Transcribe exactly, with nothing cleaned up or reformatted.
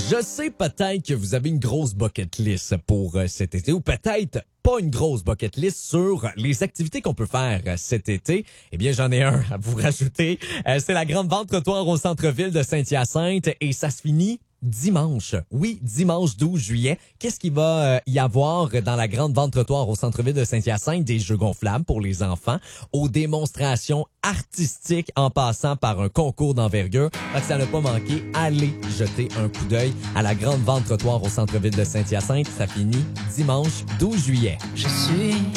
Je sais peut-être que vous avez une grosse bucket list pour euh, cet été ou peut-être pas une grosse bucket list sur les activités qu'on peut faire euh, cet été. Eh bien, j'en ai un à vous rajouter. Euh, c'est la grande vente trottoir au centre-ville de Saint-Hyacinthe et ça se finit dimanche. Oui, dimanche douze juillet. Qu'est-ce qu'il va euh, y avoir dans la grande vente trottoir au centre-ville de Saint-Hyacinthe? Des jeux gonflables pour les enfants, aux démonstrations artistiques en passant par un concours d'envergure. Fait que ça n'a pas manqué. Allez jeter un coup d'œil à la grande vente trottoir au centre-ville de Saint-Hyacinthe. Ça finit dimanche douze juillet. Je suis